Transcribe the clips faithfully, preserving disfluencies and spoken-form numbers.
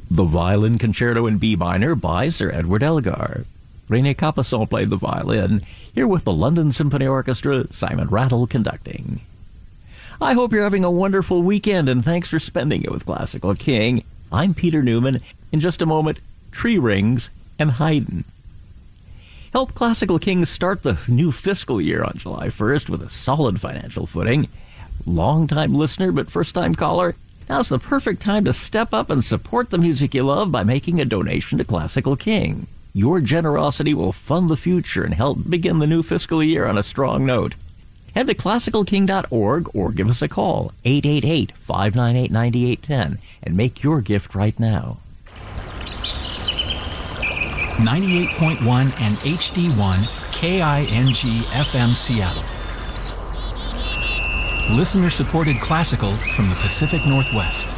The Violin Concerto in B minor by Sir Edward Elgar. René Capasson played the violin, here with the London Symphony Orchestra, Simon Rattle conducting. I hope you're having a wonderful weekend, and thanks for spending it with Classical King. I'm Peter Newman. In just a moment, Tree Rings and Haydn. Help Classical King start the new fiscal year on July first with a solid financial footing. Long-time listener but first-time caller, now's the perfect time to step up and support the music you love by making a donation to Classical King. Your generosity will fund the future and help begin the new fiscal year on a strong note. Head to classical king dot org or give us a call, eight eight eight, five nine eight, nine eight one zero, and make your gift right now. ninety-eight point one and H D one K I N G F M Seattle. Listener-supported classical from the Pacific Northwest.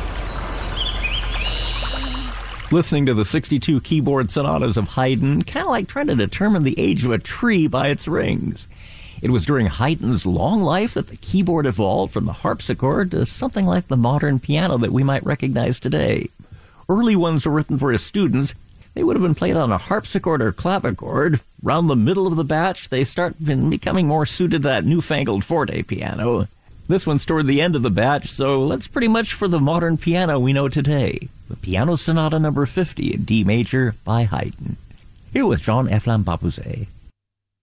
Listening to the sixty-two keyboard sonatas of Haydn, kind of like trying to determine the age of a tree by its rings. It was during Haydn's long life that the keyboard evolved from the harpsichord to something like the modern piano that we might recognize today. Early ones were written for his students. They would have been played on a harpsichord or clavichord. Round the middle of the batch, they start becoming more suited to that newfangled forte piano. This one's toward the end of the batch, so that's pretty much for the modern piano we know today. The Piano Sonata number fifty in D major by Haydn. Here with Jean-Eflain Papouzet.